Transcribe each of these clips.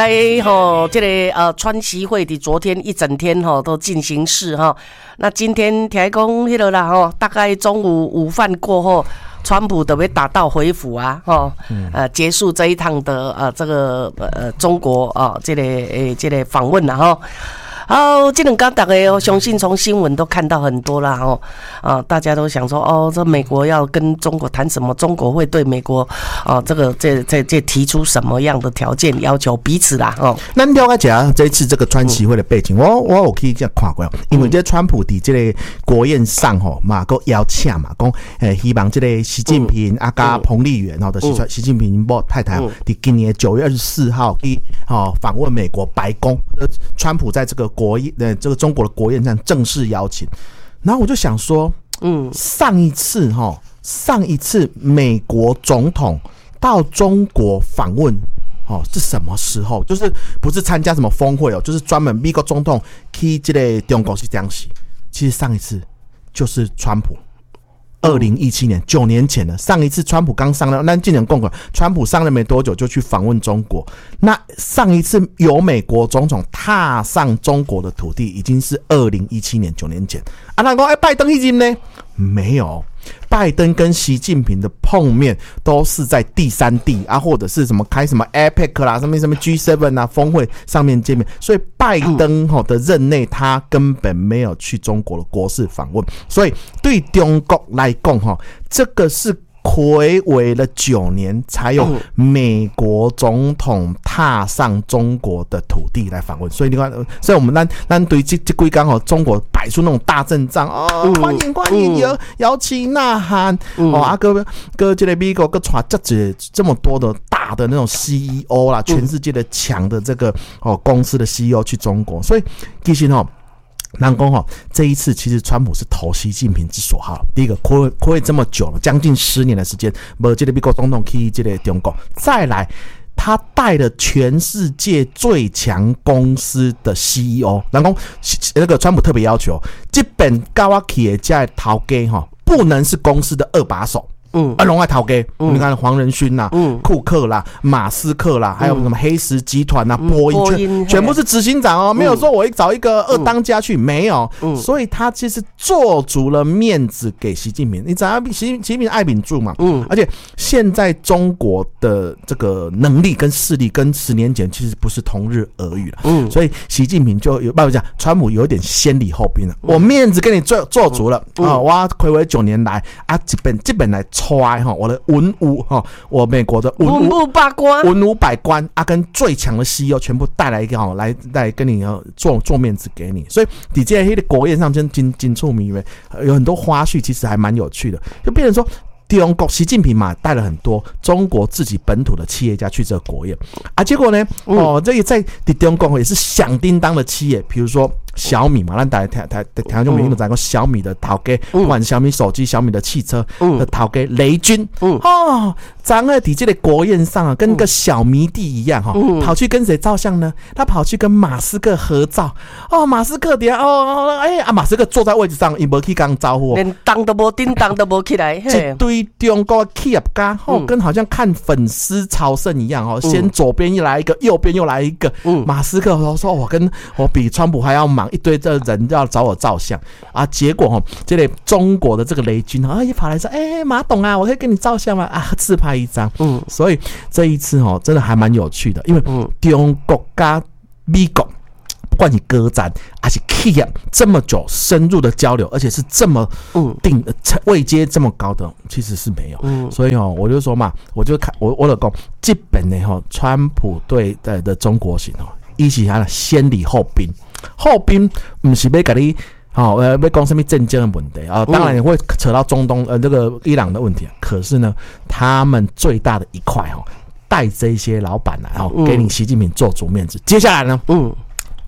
这个川习会的昨天一整天都进行式那今天听讲迄个啦大概中午午饭过后，川普都要打道回府啊结束这一趟的这个中国这个访问啦这两天大家相信从新闻都看到很多啦大家都想说这美国要跟中国谈什么，中国会对美国这提出什么样的条件要求彼此啦咱了解一下这一次这个川习会的背景，我有去这样看过，因为这川普伫这个国宴上嘛个邀请嘛，讲希望这个习近平加彭丽媛就是习近平某太太伫今年9月24号去访问美国白宫，川普在这个这个中国的国宴上正式邀请，然后我就想说，上一次美国总统到中国访问是什么时候？就是不是参加什么峰会就是专门美国总统去这个中国是这样子。其实上一次就是川普。2017年9年前了，上一次川普刚上任，那今年共和川普上任没多久就去访问中国。那上一次有美国总统踏上中国的土地，已经是2017年9年前。那说拜登迄阵呢？没有，拜登跟习近平的碰面都是在第三地或者是什么开什么 APEC 啦，什么 G7 峰会上面见面，所以拜登的任内他根本没有去中国的国事访问，所以对中国来讲这个是睽违了9年才有美国总统踏上中国的土地来访问，所以你看，所以我们咱对这几天中国摆出那种大阵仗欢迎摇旗呐喊跟这个美国跟传这么多的大的那种 CEO 啦，全世界的强的这个公司的 CEO 去中国，所以其实人讲这一次其实川普是投习近平之所好。第一个睽违这么久了，将近10年的时间，没这个美国总统去这个中国，再来他带了全世界最强公司的 CEO。人讲那个川普特别要求，这本跟我去的这头家不能是公司的2把手。拢爱头家，你看黄仁勋啦、库克啦、马斯克啦，还有什么黑石集团啦、波音全部是执行长没有说我找一个2当家去，没有。所以他其实做足了面子给习近平。你知道习近平爱秉住嘛？而且现在中国的这个能力跟势力跟10年前其实不是同日而语了。所以习近平就有办法讲，川普有点先礼后兵了。我面子给你做足了我睽违9年来这本来我的文武我美国的文武百官跟最强的 CEO 全部带来一个来跟你做面子给你，所以你在那个国宴上真出名为有很多花絮，其实还蛮有趣的，就变成说中国习近平嘛带了很多中国自己本土的企业家去这个国宴结果呢这个在中国也是响叮当的企业，比如说小米嘛，咱大家听众朋友都知道小米的头家，不管小米手机、小米的汽车的头家雷军昨天在这个国宴上跟个小迷弟一样跑去跟谁照相呢？他跑去跟马斯克合照马斯克马斯克坐在位置上，他没去跟他招呼连当都没叮当都没起来， 一堆中国的企业家跟好像看粉丝朝圣一样先左边又来一个，右边又来一个马斯克说我比川普还要忙，一堆的人要找我照相结果这里中国的这个雷军也跑来说马董我可以跟你照相吗自拍一张所以这一次真的还蛮有趣的，因为中国跟美国不管你歌战还是企业这么久深入的交流，而且是这么位阶这么高的，其实是没有所以我就说嘛，我就看我就说这本的川普对的中国行一起他的先礼后兵不是要给你要讲什么政经的问题当然也会扯到中东这个伊朗的问题可是呢他们最大的一块带这些老板来给你习近平做足面子。接下来呢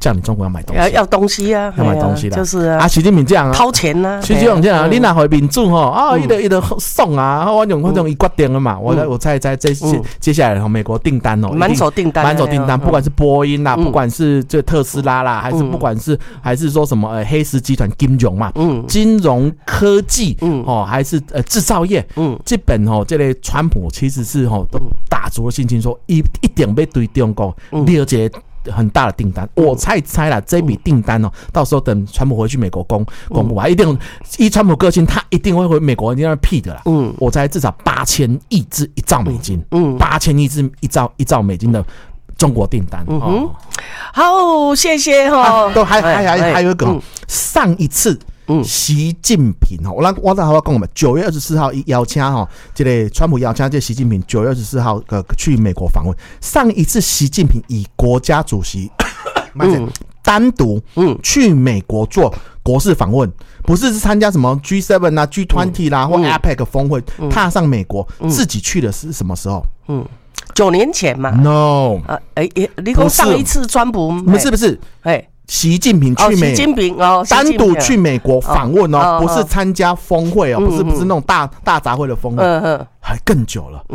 叫你中国要买东西， 要东西啊， 要买东西啦， 就是啊，习近平这样啊， 掏钱啊， 习近平这样啊，你拿回民主吼啊，一直送啊，我用一决定了嘛，我猜接下来美国订单哦， 满手订单， 不管是波音啦，不管是这特斯拉啦，还是不管是还是说什么黑石集团金融嘛，金融科技哦，还是制造业，基本哦，这类川普其实是吼都打足了信心说一定要对中国了解。很大的订单，我猜啦，这笔订单哦，到时候等川普回去美国公布啊，一定依川普个性，他一定会回美国，一定要屁的啦。我猜至少8000亿至1兆美金，8000亿至1兆美金的中国订单。 好，谢谢哈。 都还有一个上一次。习近平我再好好讲嘛，9月24号邀请这个川普邀请这习近平9月24号去美国访问。上一次习近平以国家主席单独去美国做国事访问，不是参加什么 G7 啊 G20 啦或 APEC 峰会，踏上美国自己去的是什么时候 ？9年前嘛 ？No， 你说上一次川普不是，习近平去单独去美国访问不是参加峰会不是那种大杂烩的峰会，还更久了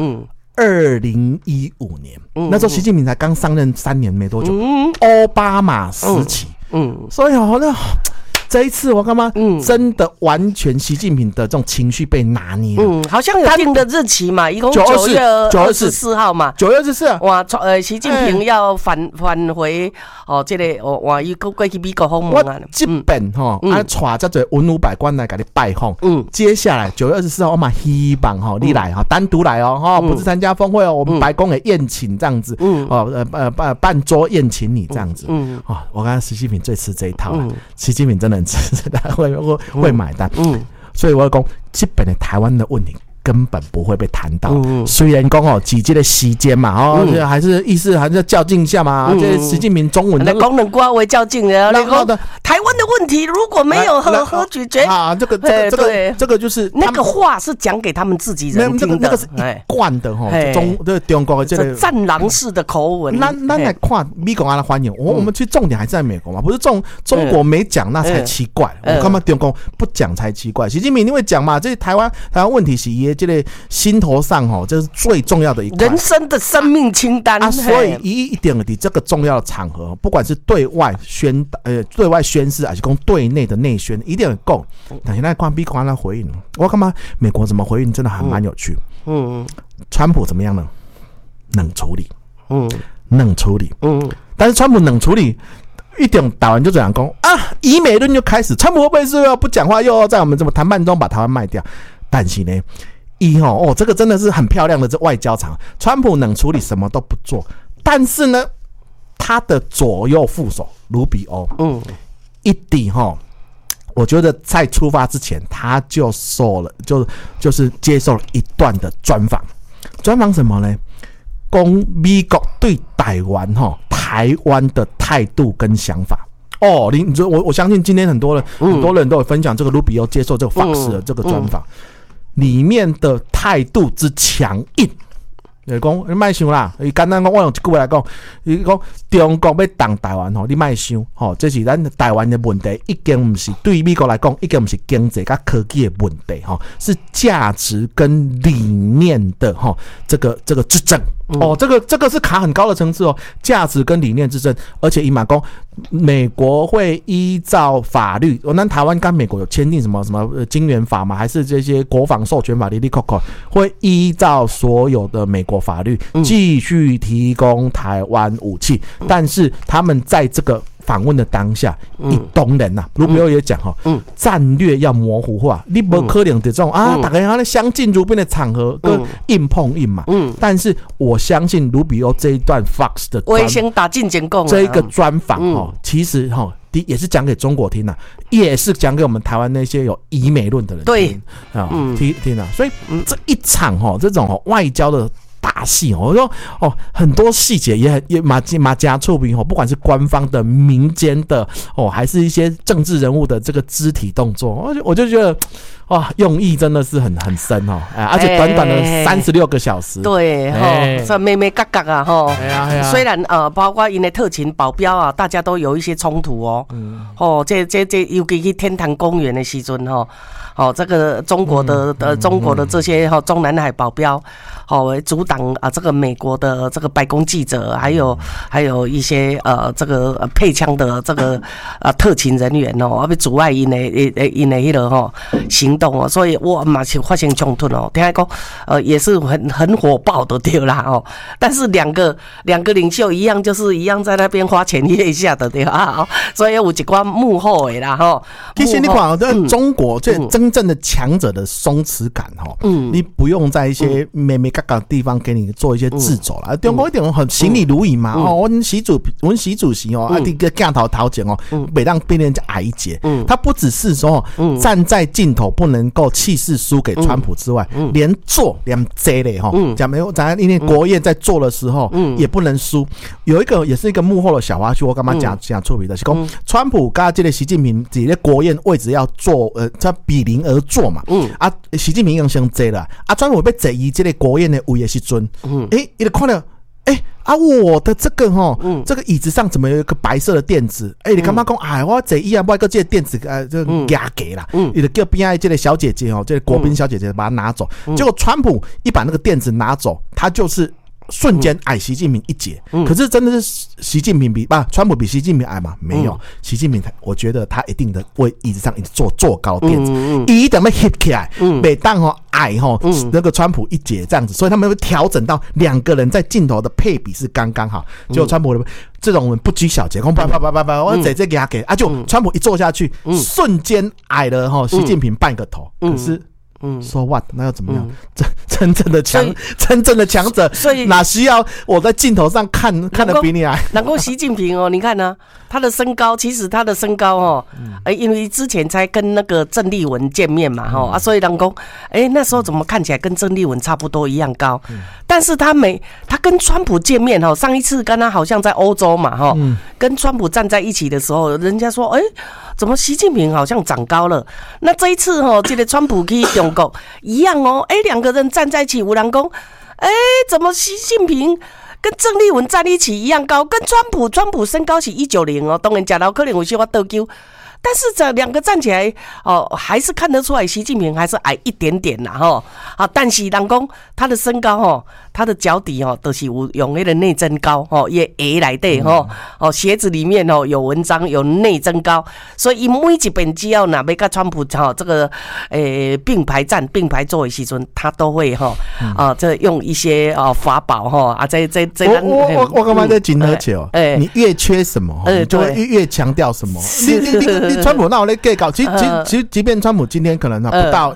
，2015年，那时候习近平才刚上任3年没多久，奥巴马时期，所以那这一次我干嘛？真的完全习近平的这种情绪被拿捏了。 好像有定的日期嘛，一共9月24号嘛。 9月24号， 哇，习近平要返回这个哇，伊过去美国访问啊。 基本带这多文武百官来给你拜访。接下来9月24号，我嘛希望你来单独来不是参加峰会我们白宫也宴请这样子。办桌宴请你这样子。我看习近平最吃这一套了。习近平真的。会买单，所以我讲基本的台湾的问题根本不会被谈到。虽然讲几届的时间嘛，还是意思还是要较劲一下嘛。这习近平中文的功能瓜为较劲的，台湾的问题如果没有和解决啊，这个就是那个话是讲给他们自己人听的， 那个是一贯的中国的这个战狼式的口吻。 那来看美国的欢迎，我们去重点还是在美国嘛，不是中国没讲那才奇怪。我干嘛中国不讲才奇怪？习近平一定会讲嘛，这台湾问题是这个心头上这是最重要的一块， 人生的生命清单啊，所以一点的这个重要的场合，不管是对外宣示，还是讲对内的内宣，一定要够。但现在看美国的回应，我干嘛美国怎么回应，真的还蛮有趣。川普怎么样呢？冷处理，冷处理，但是川普冷处理。一点打完就这样讲以美论就开始，川普会不会是要不讲话，又要在我们这么谈判中把台湾卖掉？但是呢，这个真的是很漂亮的这外交场。川普冷处理什么都不做，但是呢，他的左右副手卢比欧，一定我觉得在出发之前，他就受了，就是接受了一段的专访。专访什么呢？讲美国对台湾的态度跟想法。我相信今天很多人都有分享这个卢比欧接受这个 Fox 的这个专访，里面的态度之强硬。就是讲你别想啦，简单讲，我用一句话来讲，伊讲中国要挡台湾你别想，这是咱台湾的问题，已经不是对美国来讲，已经不是经济跟科技的问题，是价值跟理念的这个之争。这个是卡很高的层次价值跟理念之争，而且伊嘛讲美国会依照法律，那台湾跟美国有签订什么金援法嘛，还是这些国防授权法会依照所有的美国法律继续提供台湾武器，但是他们在这个访问的当下，当然啦，卢比欧也讲战略要模糊化，你不可能这种大家相敬如宾的场合跟硬碰硬嘛。但是我相信卢比欧这一段 Fox 的我也先打进简供这一个专访其实也是讲给中国听也是讲给我们台湾那些有以美论的人听听所以这一场这种外交的大戏哦，我说哦，很多细节也马加触屏哦，不管是官方的、民间的哦，还是一些政治人物的这个肢体动作，我就觉得哇，用意真的是很深哦，而且短短的36个小时， 对哈，这妹妹嘎嘎啊哈，虽然包括因的特勤保镖啊，大家都有一些冲突哦，这尤其去天坛公园的时阵哈。这个中国的这些中南海保镖，阻挡这个美国的这个白宫记者，还有一些这个配枪的这个特勤人员哦，要阻碍因的迄个行动哦，所以我嘛是发生冲突哦，听讲也是很火爆的对啦哦，但是两个领袖一样，就是一样在那边花前月下的对啊，所以有一寡幕后的啦哈。 其实你看在中国这真正的强者的松弛感你不用在一些美美嘎嘎的地方给你做一些掣肘啦。中国一点很行礼如仪嘛我们习主席这个镜头前每让被人家矮一截他不只是说站在镜头不能够气势输给川普之外连坐连坐嘞讲没有咱因为国宴在做的时候也不能输。有一个也是一个幕后的小花絮，我干嘛讲出名的是说川普跟这个习近平自己的国宴位置要做他比邻而坐嘛习近平已经先坐了川普被坐伊这个国宴的位的时阵他就看到我的这个这个椅子上怎么有一个白色的垫子你干嘛讲我坐椅我一个这个垫子就压给啦你就叫边这个小姐姐这个国宾小姐姐把它拿走结果川普一把那个垫子拿走他就是瞬间矮习近平一截可是真的是习近平川普比习近平矮吗？没有习近平我觉得他一定的为椅子上一直坐高垫子一定要 hit 起来每当矮那个川普一截这样子，所以他们会调整到两个人在镜头的配比是刚刚好结果川普这种人不拘小节我在这给他给就川普一坐下去瞬间矮了习近平半个头可是说 what 那又怎么样真正的强者所以哪需要我在镜头上看得比你矮难怪习近平你看呢他的身高其实他的身高因为之前才跟那个郑丽文见面嘛所以人说那时候怎么看起来跟郑丽文差不多一样高但是他跟川普见面上一次跟他好像在欧洲嘛跟川普站在一起的时候人家说怎么习近平好像长高了那这一次这个川普去中国一样两个人站在一起有人说怎么习近平跟郑丽文站一起一样高跟川普身高是190当然吃到可能有些倒球但是这两个站起来还是看得出来习近平还是矮一点点啦但是人说他的身高他的脚底都是有用那个内增高也鞋来的鞋子里面有文章有内增高所以每一遍只要哪要跟川普这个并排站并排坐的时阵他都会这用一些法宝我干嘛在紧和球你越缺什么你就会越强调什么你川普那我来计较其实即便川普今天可能不到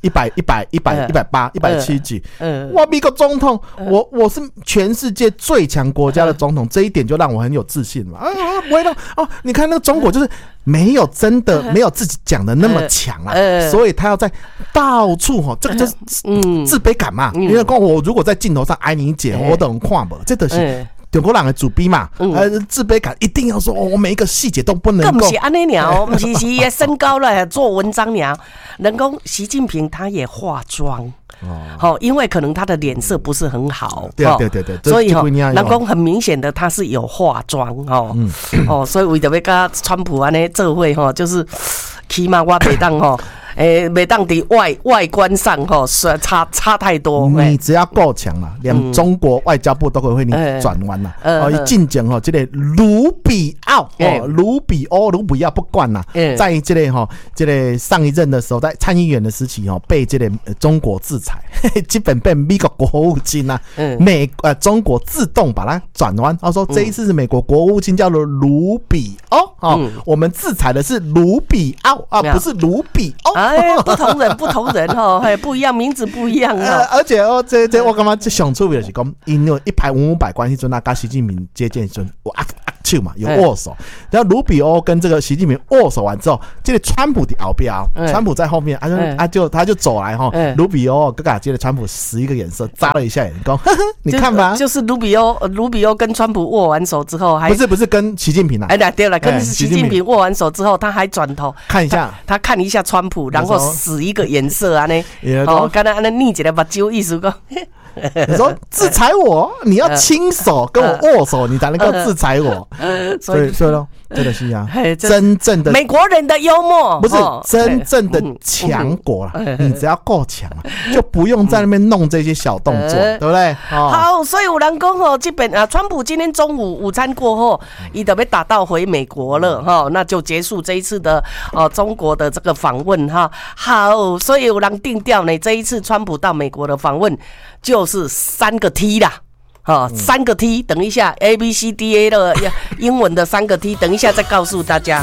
100、180、170几哇美国总统我是全世界最强国家的总统这一点就让我很有自信嘛不会让你看那个中国就是没有真的没有自己讲的那么强所以他要在到处这个就是自卑感嘛因为我如果在镜头上矮你一截我都能看不这就是中国人的主逼嘛自卑感一定要说我每一个细节都不能够不是这样不是身高了做文章了人说习近平他也化妆因为可能他的脸色不是很好对所以人说很明显的他是有化妆所以为了要跟川普这样做伙就是起码我不当没当在外观上差太多你只要够强了连中国外交部都会为你转弯了进讲这个卢比奥卢比奥不管啦在这个上一任的时候在参议员的时期被这个中国制裁基本被美国国务卿中国自动把它转弯他说这一次是美国国务卿叫做卢比奥我们制裁的是卢比奥不是卢比奥不同人不一样名字不一样而且这我感觉最上趣味的是说因为100、500关系中跟习近平接见时我手嘛，有握手。然后卢比欧跟这个习近平握手完之后，这个川普的后边，川普在后面，他就走来哈，卢比欧哥哥接着川普11个眼色，眨了一下眼，说：“呵呵，你看吧。” 就是卢比欧跟川普握完手之后，还不是跟习近平啊？ 对了，跟习近平握完手之后，他还转头看一下， 他看一下川普，然后11个眼色啊呢，刚才那逆起来把揪意思讲。 你说制裁我，你要亲手跟我握手，你才能够制裁我。所以咯，真的是啊，真正的美国人的幽默， 不是真正的强国啦。你只要够强，就不用在那边弄这些小动作，对不对？ 好，所以有人讲吼，这边川普今天中午午餐过后，他就被打道回美国了哈，那就结束这一次的中国的这个访问哈。好，所以有人定调呢，这一次川普到美国的访问就是3个 T 啦。3个 T， 等一下 ABCDA 的英文的3个 T， 等一下再告诉大家。